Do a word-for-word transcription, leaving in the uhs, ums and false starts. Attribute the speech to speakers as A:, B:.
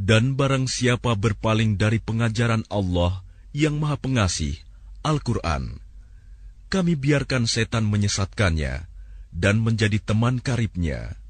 A: Dan barang siapa berpaling dari pengajaran Allah yang Maha Pengasih, Al-Quran, kami biarkan setan menyesatkannya dan menjadi teman karibnya.